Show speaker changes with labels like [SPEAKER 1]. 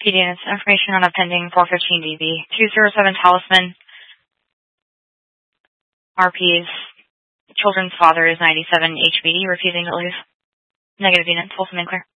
[SPEAKER 1] PD units, information on a pending 415 DB. 207 Talisman. RP's children's father is 97 HBD, refusing to leave. Negative unit, Folsom and clear.